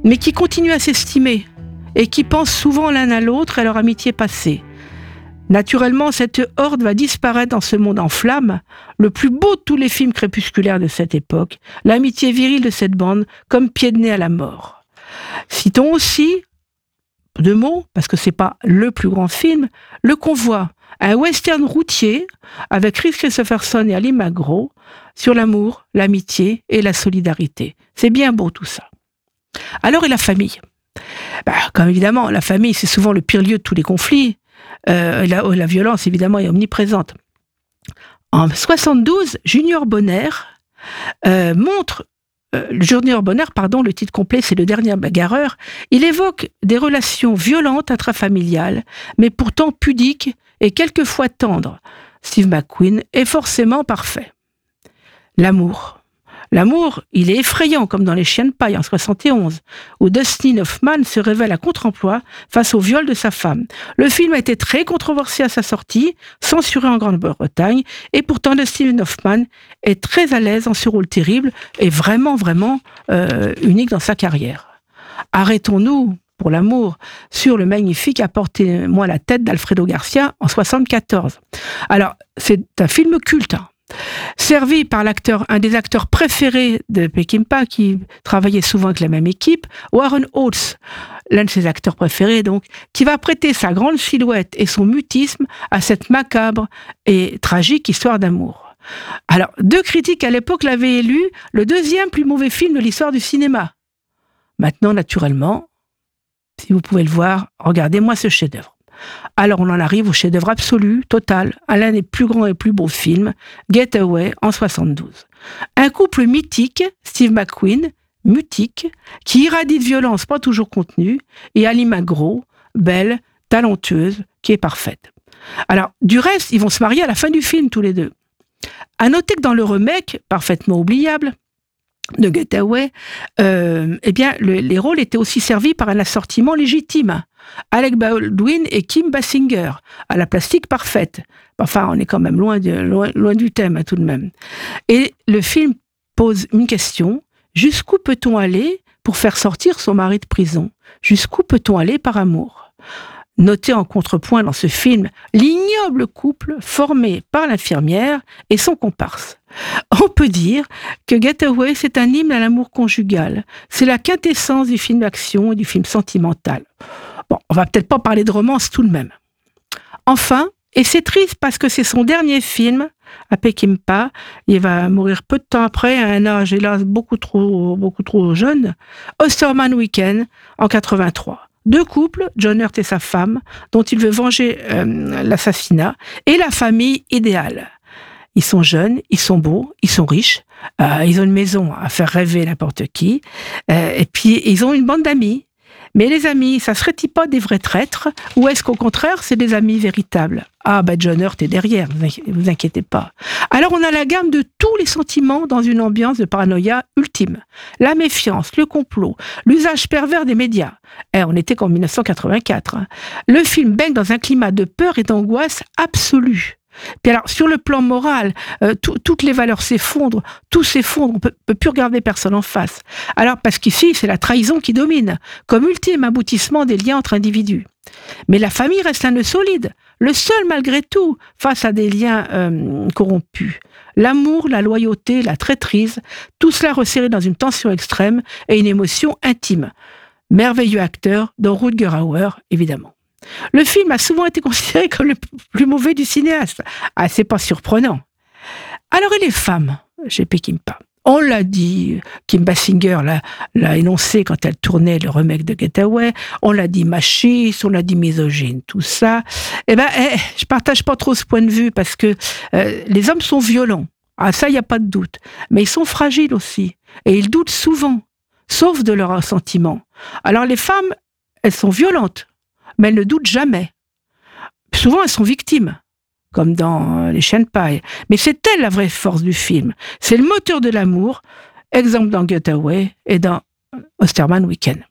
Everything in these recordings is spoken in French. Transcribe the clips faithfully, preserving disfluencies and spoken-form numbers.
mais qui continuent à s'estimer et qui pensent souvent l'un à l'autre et à leur amitié passée. Naturellement, cette horde va disparaître dans ce monde en flammes, le plus beau de tous les films crépusculaires de cette époque, l'amitié virile de cette bande comme pied de nez à la mort. Citons aussi, deux mots, parce que c'est pas le plus grand film, Le Convoi, un western routier avec Kris Kristofferson et Ali MacGraw sur l'amour, l'amitié et la solidarité. C'est bien beau tout ça. Alors et la famille ? Bah, comme évidemment, la famille, c'est souvent le pire lieu de tous les conflits. Euh, la, la violence, évidemment, est omniprésente. En soixante-douze, Junior Bonner euh, montre, euh, Junior Bonner, pardon, le titre complet, c'est Le Dernier Bagarreur, il évoque des relations violentes intrafamiliales, mais pourtant pudiques et quelquefois tendres. Steve McQueen est forcément parfait. L'amour. L'amour, il est effrayant, comme dans Les Chiens de paille en soixante et onze, où Dustin Hoffman se révèle à contre-emploi face au viol de sa femme. Le film a été très controversé à sa sortie, censuré en Grande-Bretagne, et pourtant Dustin Hoffman est très à l'aise en ce rôle terrible et vraiment, vraiment euh, unique dans sa carrière. Arrêtons-nous, pour l'amour, sur le magnifique Apportez-moi la tête d'Alfredo Garcia en soixante-quatorze. Alors, c'est un film culte, hein. Servi par l'acteur, un des acteurs préférés de Peckinpah, qui travaillait souvent avec la même équipe, Warren Oates, l'un de ses acteurs préférés donc, qui va prêter sa grande silhouette et son mutisme à cette macabre et tragique histoire d'amour. Alors, deux critiques à l'époque l'avaient élu le deuxième plus mauvais film de l'histoire du cinéma. Maintenant, naturellement, si vous pouvez le voir, regardez-moi ce chef-d'œuvre. Alors on en arrive au chef-d'œuvre absolu, total, à l'un des plus grands et plus beaux films, Getaway en soixante-douze. Un couple mythique, Steve McQueen, mutique, qui irradie de violence pas toujours contenue, et Ali MacGraw, belle, talentueuse, qui est parfaite. Alors, du reste, ils vont se marier à la fin du film, tous les deux. À noter que dans le remake, parfaitement oubliable, de Getaway, euh, eh bien, le, les rôles étaient aussi servis par un assortiment légitime. Alec Baldwin et Kim Basinger, à la plastique parfaite. Enfin, on est quand même loin, de, loin, loin du thème, hein, tout de même. Et le film pose une question. Jusqu'où peut-on aller pour faire sortir son mari de prison ? Jusqu'où peut-on aller par amour ? Notez en contrepoint dans ce film l'ignoble couple formé par l'infirmière et son comparse. On peut dire que Getaway, c'est un hymne à l'amour conjugal. C'est la quintessence du film d'action et du film sentimental. Bon, on va peut-être pas parler de romance tout de même. Enfin, et c'est triste parce que c'est son dernier film à Peckinpah, il va mourir peu de temps après, à un âge hélas beaucoup trop, beaucoup trop jeune, Osterman Weekend en quatre-vingt-trois. Deux couples, John Hurt et sa femme, dont il veut venger euh, l'assassinat, et la famille idéale. Ils sont jeunes, ils sont beaux, ils sont riches, euh, ils ont une maison à faire rêver n'importe qui, euh, et puis ils ont une bande d'amis. Mais les amis, ça serait-il pas des vrais traîtres, ou est-ce qu'au contraire, c'est des amis véritables ? Ah, ben John Hurt est derrière, vous inquiétez, vous inquiétez pas. Alors on a la gamme de tous les sentiments dans une ambiance de paranoïa ultime. La méfiance, le complot, l'usage pervers des médias. Eh, on était qu'en dix-neuf cent quatre-vingt-quatre. Hein. Le film baigne dans un climat de peur et d'angoisse absolue. Puis alors, sur le plan moral, euh, tout, toutes les valeurs s'effondrent, tout s'effondre, on peut, peut plus regarder personne en face. Alors, parce qu'ici, c'est la trahison qui domine, comme ultime aboutissement des liens entre individus. Mais la famille reste un nœud solide, le seul malgré tout, face à des liens euh, corrompus. L'amour, la loyauté, la traîtrise, tout cela resserré dans une tension extrême et une émotion intime. Merveilleux acteur, dont Rutger Hauer, évidemment. Le film a souvent été considéré comme le plus mauvais du cinéaste. Ah, c'est pas surprenant. Alors, et les femmes chez Peckinpah ? On l'a dit, Kim Basinger l'a, l'a énoncé quand elle tournait le remake de Getaway, on l'a dit machiste, on l'a dit misogyne, tout ça. Eh ben, eh, je partage pas trop ce point de vue parce que euh, les hommes sont violents. Ah, ça, il n'y a pas de doute. Mais ils sont fragiles aussi. Et ils doutent souvent, sauf de leurs sentiments. Alors, les femmes, elles sont violentes, mais elles ne doutent jamais. Souvent, elles sont victimes, comme dans Les Chiens de paille. Mais c'est elle la vraie force du film. C'est le moteur de l'amour, exemple dans Getaway et dans Osterman Weekend.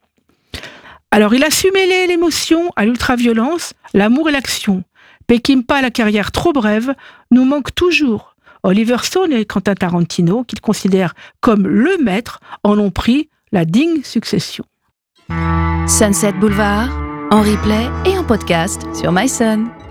Alors, il a su mêler l'émotion à l'ultraviolence, l'amour et l'action. Peckinpah, à la carrière trop brève, nous manque toujours. Oliver Stone et Quentin Tarantino, qu'il considère comme le maître, en ont pris la digne succession. Sunset Boulevard, en replay et en podcast sur MySun.